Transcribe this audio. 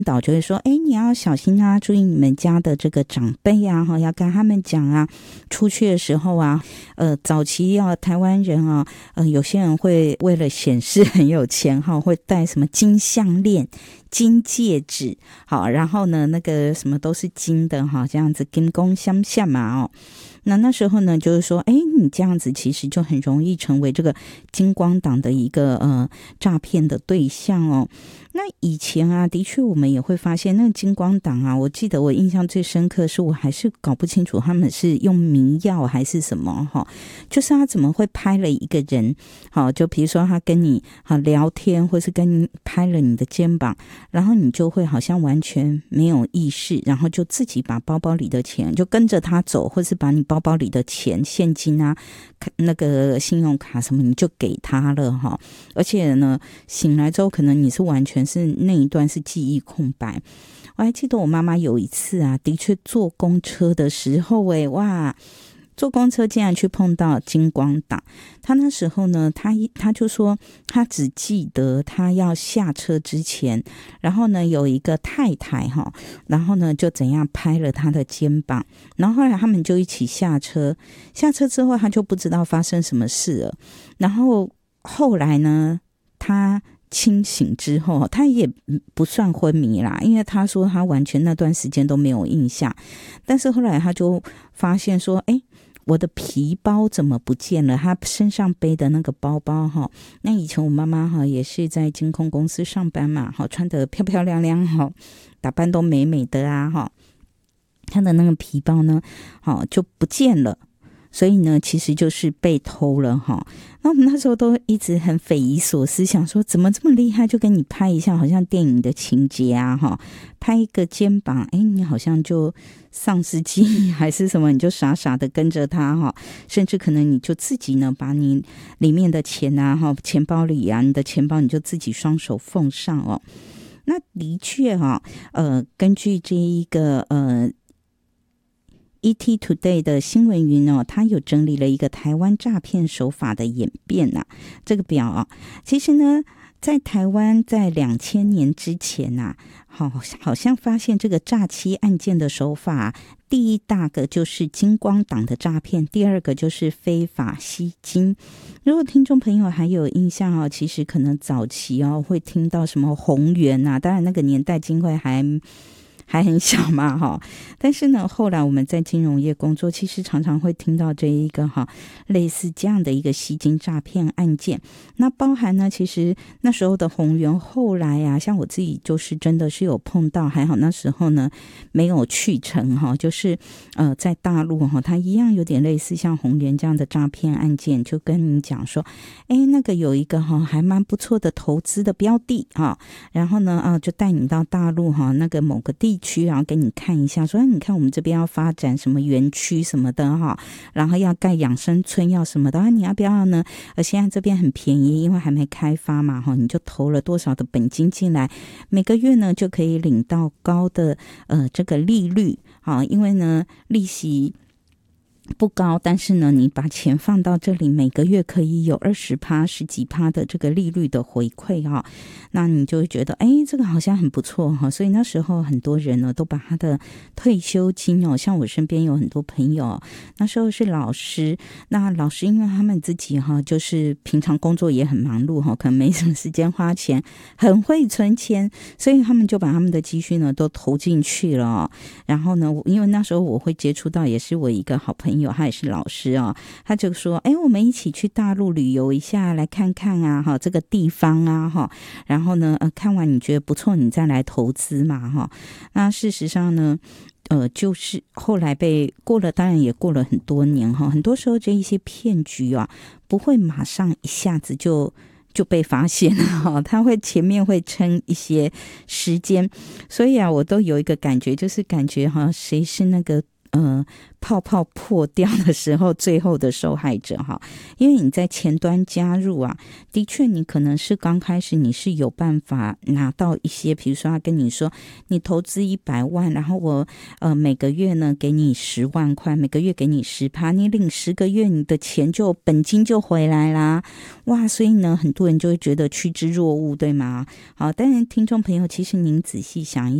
导就会说，你要小心啊，注意你们家的这个长辈啊，要跟他们讲啊，出去的时候啊，早期台湾人啊，有些人会为了显示很有钱会戴什么金项链、金戒指，好，然后呢，那个什么都是金的这样子金光相向嘛那时候呢，就是说，你这样子其实就很容易成为这个金光党的一个诈骗的对象那以前啊，的确我们也会发现那个金光党啊，我记得我印象最深刻是我还是搞不清楚他们是用迷药还是什么就是他怎么会拍了一个人就比如说他跟你聊天，或是跟你拍了你的肩膀，然后你就会好像完全没有意识，然后就自己把包包里的钱就跟着他走，或是把你包包里的钱现金啊，那个信用卡什么你就给他了而且呢醒来之后可能你是完全是那一段是记忆空白。我还记得我妈妈有一次啊，的确坐公车的时候哇，坐公车竟然去碰到金光党。他那时候呢，他就说他只记得他要下车之前，然后呢有一个太太然后呢就怎样拍了他的肩膀，然后后来他们就一起下车之后他就不知道发生什么事了。然后后来呢，他清醒之后他也不算昏迷啦，因为他说他完全那段时间都没有印象，但是后来他就发现说我的皮包怎么不见了，他身上背的那个包包那以前我妈妈也是在金控公司上班嘛穿得漂漂亮亮打扮都美美的啊他的那个皮包呢就不见了，所以呢其实就是被偷了那我们那时候都一直很匪夷所思，想说怎么这么厉害，就跟你拍一下好像电影的情节啊拍一个肩膀你好像就丧失记忆还是什么，你就傻傻的跟着他甚至可能你就自己呢把你里面的钱啊钱包里啊，你的钱包你就自己双手奉上那的确根据这一个ET Today 的新闻云它有整理了一个台湾诈骗手法的演变这个表其实呢在台湾在2000年之前好像发现这个诈欺案件的手法第一大个就是金光党的诈骗，第二个就是非法吸金。如果听众朋友还有印象其实可能早期会听到什么宏源当然那个年代金慧还很小嘛但是呢后来我们在金融业工作，其实常常会听到这一个类似这样的一个吸金诈骗案件。那包含呢其实那时候的宏源，后来像我自己就是真的是有碰到，还好那时候呢没有去成就是在大陆它一样有点类似像宏源这样的诈骗案件，就跟你讲说那个有一个还蛮不错的投资的标的然后呢就带你到大陆那个某个地区，然后给你看一下说你看我们这边要发展什么园区什么的然后要盖养生村要什么的你要不要呢？现在这边很便宜，因为还没开发嘛你就投了多少的本金进来，每个月呢就可以领到高的这个利率因为呢利息不高，但是呢你把钱放到这里，每个月可以有20%十几%的这个利率的回馈那你就会觉得这个好像很不错所以那时候很多人呢都把他的退休金像我身边有很多朋友那时候是老师，那老师因为他们自己就是平常工作也很忙碌可能没什么时间花钱，很会存钱，所以他们就把他们的积蓄呢都投进去了然后呢因为那时候我会接触到也是我一个好朋友，他也是老师他就说我们一起去大陆旅游一下，来看看啊这个地方啊然后呢看完你觉得不错你再来投资嘛那事实上呢就是后来被过了，当然也过了很多年很多时候这一些骗局不会马上一下子就被发现了他会前面会撑一些时间，所以我都有一个感觉，就是感觉谁是那个泡泡破掉的时候最后的受害者哈。因为你在前端加入啊，的确你可能是刚开始你是有办法拿到一些，比如说他跟你说你投资100万，然后我每个月呢给你10万块，每个月给你10%，你领10个月你的钱就本金就回来啦。哇，所以呢很多人就会觉得趋之若鹜，对吗？好，但是听众朋友其实您仔细想一